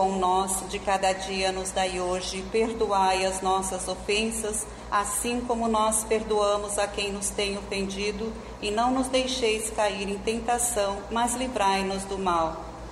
pão nosso de cada dia nos dai hoje, perdoai as nossas ofensas, assim como nós perdoamos a quem nos tem ofendido, e não nos deixeis cair em tentação, mas livrai-nos do mal.